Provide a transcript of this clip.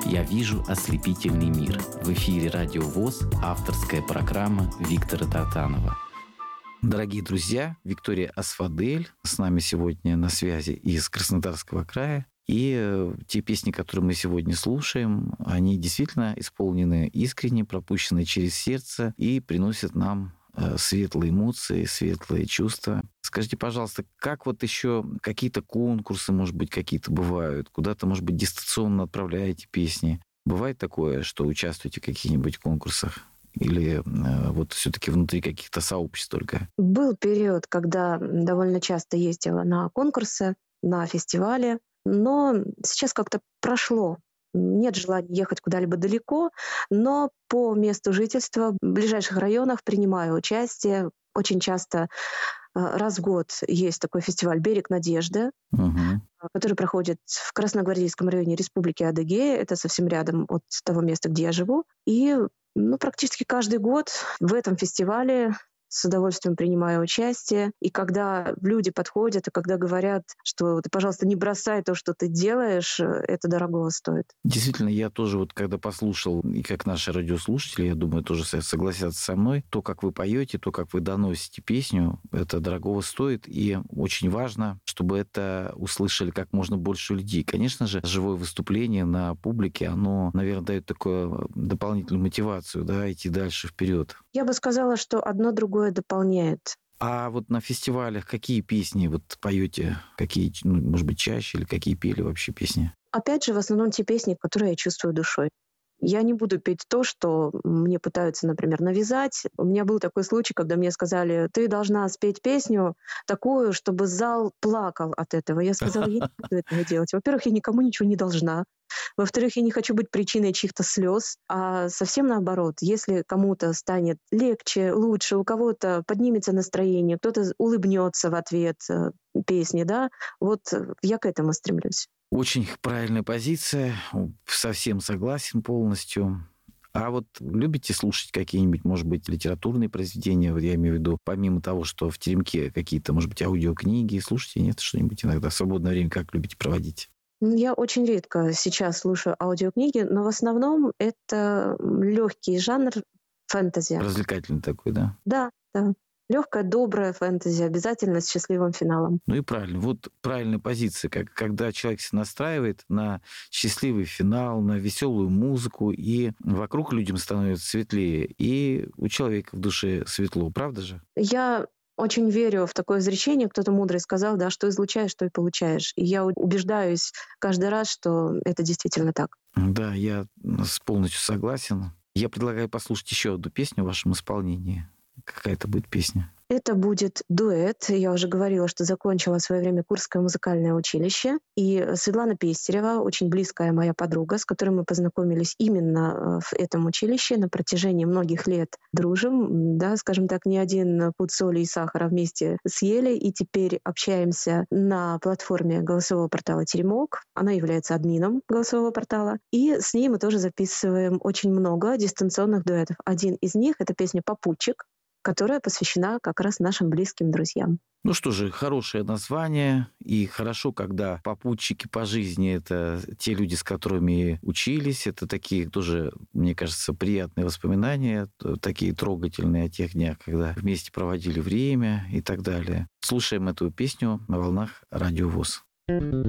«Я вижу ослепительный мир». В эфире «Радио ВОС» авторская программа Виктора Тартанова. Дорогие друзья, Виктория Асфадель с нами сегодня на связи из Краснодарского края. И те песни, которые мы сегодня слушаем, они действительно исполнены искренне, пропущены через сердце и приносят нам светлые эмоции, светлые чувства. Скажите, пожалуйста, как вот еще какие-то конкурсы, может быть, какие-то бывают? Куда-то, может быть, дистанционно отправляете песни? Бывает такое, что участвуете в каких-нибудь конкурсах? Или вот все-таки внутри каких-то сообществ только? Был период, когда довольно часто ездила на конкурсы, на фестивали, но сейчас как-то прошло. Нет желания ехать куда-либо далеко, но по месту жительства в ближайших районах принимаю участие. Очень часто раз в год есть такой фестиваль «Берег надежды», который проходит в Красногвардейском районе Республики Адыгея. Это совсем рядом от того места, где я живу. И практически каждый год в этом фестивале с удовольствием принимаю участие. И когда люди подходят, и когда говорят, что ты, пожалуйста, не бросай то, что ты делаешь, это дорогого стоит. Действительно, я тоже вот когда послушал, и как наши радиослушатели, я думаю, тоже согласятся со мной, то, как вы поете, то, как вы доносите песню, это дорогого стоит. И очень важно, чтобы это услышали как можно больше людей. Конечно же, живое выступление на публике, оно, наверное, дает такую дополнительную мотивацию, да, идти дальше вперед. Я бы сказала, что одно другое дополняет. А вот на фестивалях какие песни вот поете? Какие, может быть, чаще или какие пели вообще песни? Опять же, в основном те песни, которые я чувствую душой. Я не буду петь то, что мне пытаются, например, навязать. У меня был такой случай, когда мне сказали, ты должна спеть песню такую, чтобы зал плакал от этого. Я сказала, я не буду этого делать. Во-первых, я никому ничего не должна. Во-вторых, я не хочу быть причиной чьих-то слез, а совсем наоборот. Если кому-то станет легче, лучше, у кого-то поднимется настроение, кто-то улыбнется в ответ песни, да, вот я к этому стремлюсь. Очень правильная позиция, совсем согласен полностью. А вот любите слушать какие-нибудь, может быть, литературные произведения? Вот я имею в виду, помимо того, что в теремке какие-то, может быть, аудиокниги, слушайте, нет, что-нибудь иногда в свободное время как любите проводить? Я очень редко сейчас слушаю аудиокниги, но в основном это легкий жанр фэнтези. Развлекательный такой, да? Да. Легкая, добрая фэнтези, обязательно с счастливым финалом. Ну и правильно. Вот правильная позиция, когда человек себя настраивает на счастливый финал, на веселую музыку, и вокруг людям становится светлее, и у человека в душе светло, правда же? Я очень верю в такое изречение, кто-то мудрый сказал, да, что излучаешь, то и получаешь. И я убеждаюсь каждый раз, что это действительно так. Да, я полностью согласен. Я предлагаю послушать еще одну песню в вашем исполнении. Какая это будет песня? Это будет дуэт. Я уже говорила, что закончила в свое время Курское музыкальное училище. И Светлана Пестерева, очень близкая моя подруга, с которой мы познакомились именно в этом училище. На протяжении многих лет дружим. Да, скажем так, не один пуд соли и сахара вместе съели. И теперь общаемся на платформе голосового портала «Теремок». Она является админом голосового портала. И с ней мы тоже записываем очень много дистанционных дуэтов. Один из них — это песня «Попутчик», которая посвящена как раз нашим близким друзьям. Ну что же, хорошее название. И хорошо, когда попутчики по жизни — это те люди, с которыми учились. Это такие тоже, мне кажется, приятные воспоминания, такие трогательные о тех днях, когда вместе проводили время и так далее. Слушаем эту песню на волнах Радио ВОС.